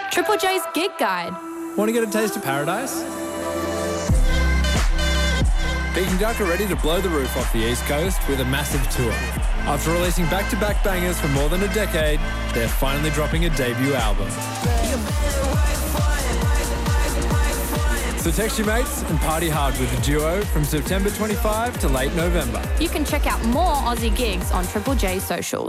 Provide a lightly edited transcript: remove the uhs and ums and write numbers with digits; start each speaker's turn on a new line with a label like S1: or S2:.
S1: Triple J's Gig Guide.
S2: Want to get a taste of paradise? Peking Duck are ready to blow the roof off the East Coast with a massive tour. After releasing back-to-back bangers for more than a decade, they're finally dropping a debut album. So text your mates and party hard with the duo from September 25 to late November.
S1: You can check out more Aussie gigs on Triple J socials.